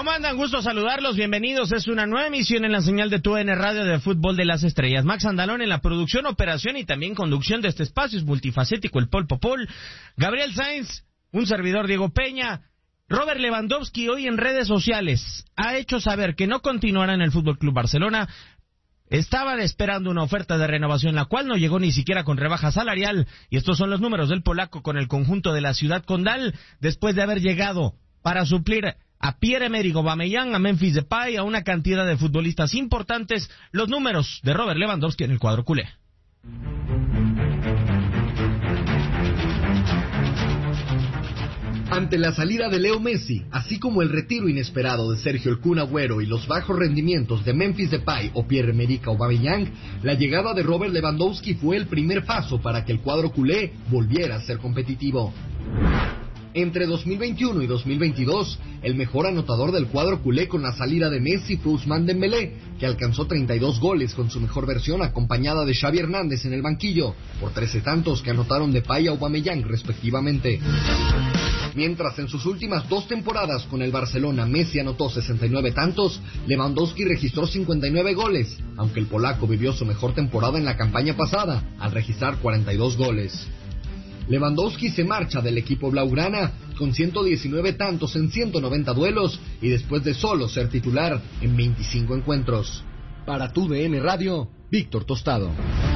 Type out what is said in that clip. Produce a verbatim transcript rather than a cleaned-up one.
¿Cómo andan? Gusto saludarlos, bienvenidos. Es una nueva emisión en la señal de T U D N Radio de Fútbol de las Estrellas. Max Andalón en la producción, operación y también conducción de este espacio. Es multifacético el Pol Popol. Gabriel Sainz, un servidor Diego Peña. Robert Lewandowski hoy en redes sociales ha hecho saber que no continuará en el Fútbol Club Barcelona. Estaban esperando una oferta de renovación, la cual no llegó ni siquiera con rebaja salarial. Y estos son los números del polaco con el conjunto de la ciudad condal, después de haber llegado para suplir a Pierre-Emerick Aubameyang, a Memphis Depay, a una cantidad de futbolistas importantes. Los números de Robert Lewandowski en el cuadro culé. Ante la salida de Leo Messi, así como el retiro inesperado de Sergio El Kun Agüero y los bajos rendimientos de Memphis Depay o Pierre-Emerick Aubameyang, la llegada de Robert Lewandowski fue el primer paso para que el cuadro culé volviera a ser competitivo. Entre dos mil veintiuno y dos mil veintidós, el mejor anotador del cuadro culé con la salida de Messi fue Ousmane Dembélé, que alcanzó treinta y dos goles con su mejor versión acompañada de Xavi Hernández en el banquillo, por trece tantos que anotaron Depay y Aubameyang respectivamente. Mientras en sus últimas dos temporadas con el Barcelona Messi anotó sesenta y nueve tantos, Lewandowski registró cincuenta y nueve goles, aunque el polaco vivió su mejor temporada en la campaña pasada, al registrar cuarenta y dos goles. Lewandowski se marcha del equipo blaugrana con ciento diecinueve tantos en ciento noventa duelos y después de solo ser titular en veinticinco encuentros. Para T U D N Radio, Víctor Tostado.